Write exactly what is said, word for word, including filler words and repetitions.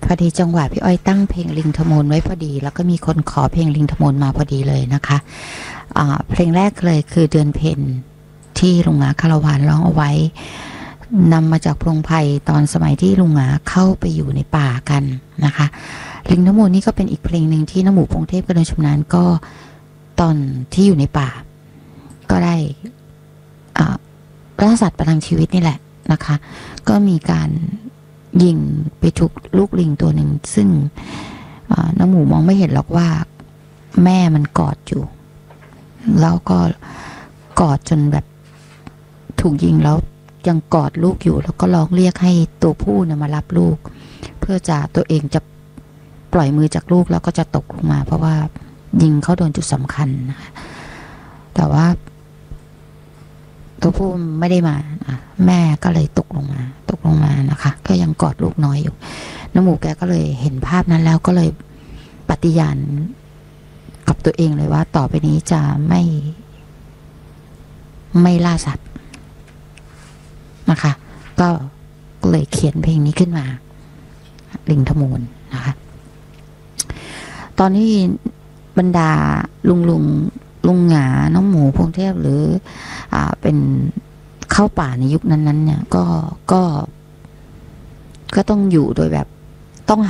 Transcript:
พอดีจังหวะพี่อ้อยตั้งเพลงลิงทมนไว้พอดีแล้วก็มีคนขอเพลงลิงทมนมาพอดีเลยนะคะะเพลงแรกเลยคือเดือนเพ็ญที่ลุงหงาคารวานร้องเอาไว้นำมาจากพงไพรตอนสมัยที่ลุงหงาเข้าไปอยู่ในป่ากันนะคะลิงทมนนี่ก็เป็นอีกเพลงหนึ่งที่น้ำหมูพงเทพกระโดนชำนาญก็ตอนที่อยู่ในป่าก็ได้ล่าสัตว์ประทังชีวิตนี่แหละนะคะก็มีการยิงไปถูกลูกลิงตัวหนึ่งซึ่งน้ำหมูมองไม่เห็นหรอกว่าแม่มันกอดอยู่แล้วก็กอดจนแบบถูกยิงแล้วยังกอดลูกอยู่แล้วก็ร้องเรียกให้ตัวผู้เนี่ยมารับลูกเพื่อจะตัวเองจะปล่อยมือจากลูกแล้วก็จะตกลงมาเพราะว่ายิงเขาโดนจุดสำคัญนะคะแต่ว่าตัวผู้ไม่ได้มาแม่ก็เลยตกลงมาตกลงมานะคะก็ยังกอดลูกน้อยอยู่น้ำหมูแกก็เลยเห็นภาพนั้นแล้วก็เลยปฏิญาณกับตัวเองเลยว่าต่อไปนี้จะไม่ไม่ล่าสัตว์นะคะก็เลยเขียนเพลงนี้ขึ้นมาลิงทมนนะคะตอนนี้บรรดาลุงลุงลุงหงาน้องหมูพงเทพหรืออ่าเป็นเข้าป่าในยุคนั้นๆเนี่ยก็ก็ก็ต้องอยู่โดยแบบ